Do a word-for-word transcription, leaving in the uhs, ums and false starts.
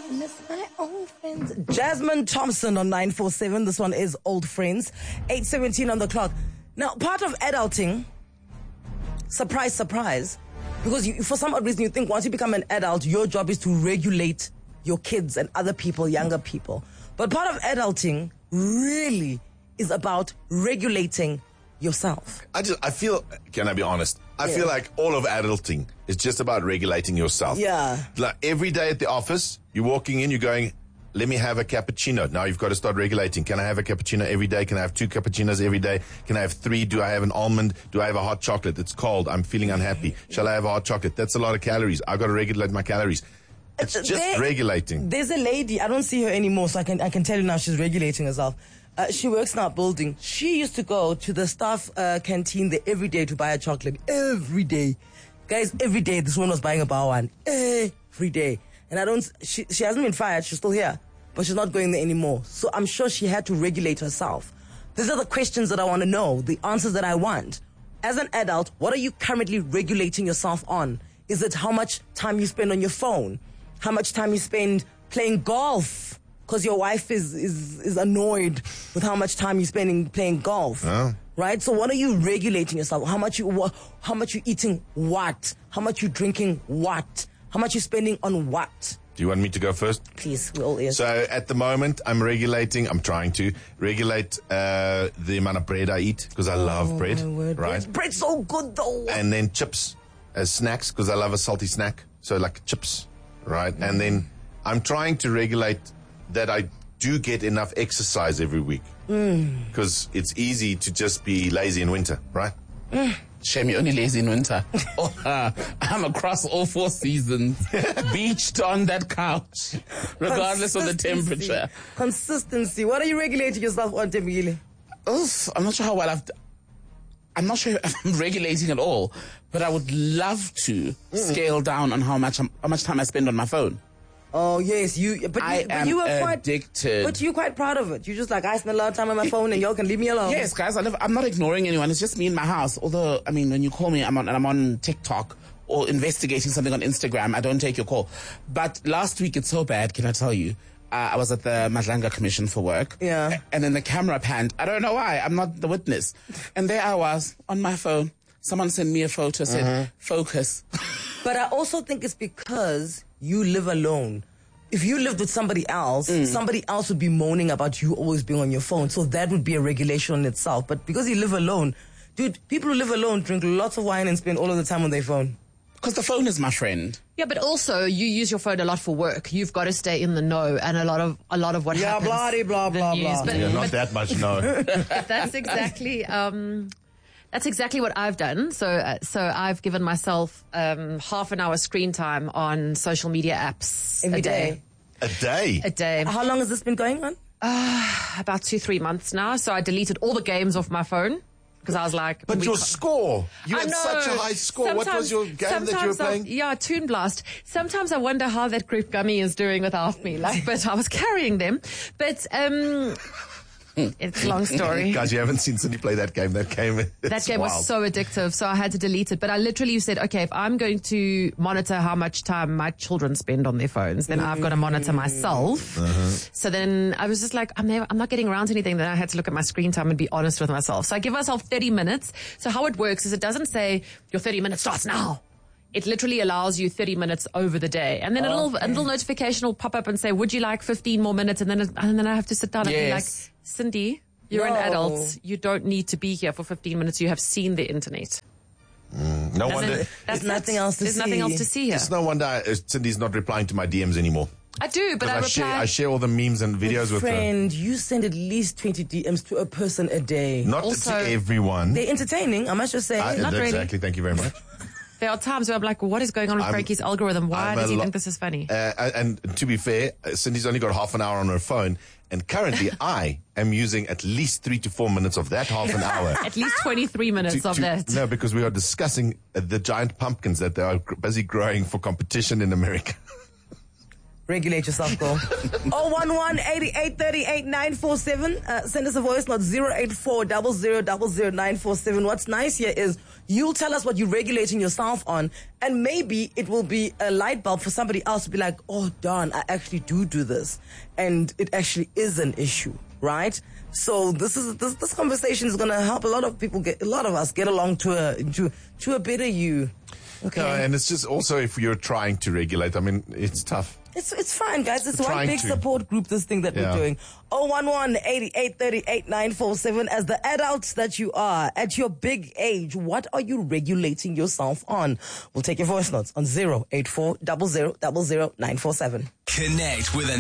Miss my old friends. Jasmine Thompson on nine four seven. This one is Old Friends. eight seventeen on the clock. Now, part of adulting, surprise, surprise, because you, for some odd reason you think once you become an adult, your job is to regulate your kids and other people, younger people. But part of adulting really is about regulating yourself. I just, I feel, can I be honest? I Yeah. feel like all of adulting is just about regulating yourself. Yeah. Like every day at the office, you're walking in, you're going, let me have a cappuccino. Now you've got to start regulating. Can I have a cappuccino every day? Can I have two cappuccinos every day? Can I have three? Do I have an almond? Do I have a hot chocolate? It's cold. I'm feeling unhappy. Shall I have a hot chocolate? That's a lot of calories. I've got to regulate my calories. It's just There- regulating. There's a lady, I don't see her anymore, so I can I can tell you now she's regulating herself. Uh, she works in our building. She used to go to the staff uh, canteen there every day to buy a chocolate. Every day. Guys, every day this woman was buying a bar one. Every day. And I don't, she, she hasn't been fired, she's still here. But she's not going there anymore. So I'm sure she had to regulate herself. These are the questions that I want to know, the answers that I want. As an adult, what are you currently regulating yourself on? Is it how much time you spend on your phone? How much time you spend playing golf? Because your wife is, is, is annoyed with how much time you're spending playing golf. Oh. Right? So what are you regulating yourself? How much you, wha- how much you eating what? How much you drinking what? How much you spending on what? Do you want me to go first? Please, we all ears. So at the moment, I'm regulating, I'm trying to regulate uh, the amount of bread I eat because I love bread, My word. right? Bread- Bread's so good though. And then chips as snacks because I love a salty snack. So like chips, right? And then I'm trying to regulate that I do get enough exercise every week because it's easy to just be lazy in winter, right? Shame you're only lazy in winter. Oh, uh, I'm across all four seasons, beached on that couch, regardless of the Consistency. temperature. Consistency. What are you regulating yourself on, Tembile? Oof, I'm not sure how well I've. D- I'm not sure if I'm regulating at all, but I would love to scale down on how much I'm, how much time I spend on my phone. Oh yes, you. But I you, but am you were quite addicted. But you're quite proud of it. You're just like, I spend a lot of time on my phone, and y'all can leave me alone. Yes, guys, I live, I'm not ignoring anyone. It's just me in my house. Although, I mean, when you call me, I'm on, and I'm on TikTok or investigating something on Instagram, I don't take your call. But last week, it's so bad, can I tell you? Uh, I was at the Madlanga Commission for work. Yeah. And then the camera panned. I don't know why. I'm not the witness. And there I was on my phone. Someone sent me a photo, said, Mm-hmm. focus. But I also think it's because you live alone. If you lived with somebody else, somebody else would be moaning about you always being on your phone. So that would be a regulation in itself. But because you live alone, dude, people who live alone drink lots of wine and spend all of the time on their phone. Because the phone is my friend. Yeah, but also you use your phone a lot for work. You've got to stay in the know, and a lot of a lot of what Yeah, happens. blah, de, blah, the blah, news. blah. But, Yeah, not but that much, no. that's exactly um, that's exactly what I've done. So, uh, so I've given myself um, half an hour screen time on social media apps Every a day. day. A day. A day, How long has this been going on? about two three months now. So I deleted all the games off my phone because I was like, But we your can't- score. You I had know. such a high score. What was Sometimes- your game that you were sometimes I- playing? Yeah, Toon Blast. Sometimes I wonder how that group gummy is doing without me. Like, but I was carrying them. But um, it's a long story. Guys, you haven't seen Cindy play that game. That game, That game was so addictive, so I had to delete it. But I literally said, okay, if I'm going to monitor how much time my children spend on their phones, then I've got to monitor myself. Uh-huh. So then I was just like, I'm, never, I'm not getting around to anything. Then I had to look at my screen time and be honest with myself. So I give myself thirty minutes. So how it works is it doesn't say your thirty minutes starts now. It literally allows you thirty minutes over the day. And then a, little, a little notification will pop up and say, would you like fifteen more minutes? And then, it, and then I have to sit down and be like, Yes. Cindy, you're an No. adult. You don't need to be here for fifteen minutes. You have seen the internet. No wonder. That's There's it. nothing else to There's nothing see. else to see here. It's no wonder uh, Cindy's not replying to my D Ms anymore. I do, but I, I, reply. share, I share all the memes and videos with her. Friend, you send at least twenty D Ms to a person a day. Not Also- to everyone. They're entertaining, I must just say. I- not really. exactly. Thank you very much. There are times where I'm like, what is going on with I'm- Frankie's algorithm? Why I'm does a he lo- think this is funny? Uh, and and to be fair, uh, Cindy's only got half an hour on her phone, and currently I am using at least three to four minutes of that half an hour. At least twenty-three minutes to- of to- that. No, because we are discussing uh, the giant pumpkins that they are gr- busy growing for competition in America. Regulate yourself, girl. oh one one, eighty-eight thirty-eight, nine four seven. Uh, send us a voice note, zero eight four, zero zero zero zero, nine four seven. What's nice here is you'll tell us what you're regulating yourself on, and maybe it will be a light bulb for somebody else to be like, oh, darn, I actually do do this. And it actually is an issue, right? So this is this, this conversation is going to help a lot of people get, a lot of us get along to a, to, to a better you. Okay. No, and it's just also if you're trying to regulate, I mean, it's tough. It's it's fine, guys. It's one Trying big to. support group, this thing that Yeah. we're doing. oh one one, eighty-eight thirty-eight, nine four seven. As the adults that you are, at your big age, what are you regulating yourself on? We'll take your voice notes on zero eight four, zero zero zero zero, nine four seven. Connect with a